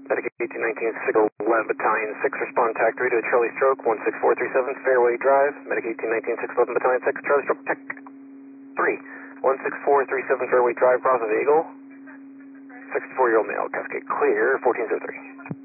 Medicaid 1819 611 Battalion 6, respond TAC 3 to a Charlie Stroke, 16437 Fairway Drive. Medicaid 1819 611 Battalion 6, Charlie Stroke, TAC 3, 16437 Fairway Drive, Bravo Eagle. 64-year-old male, Cascade clear, 1403.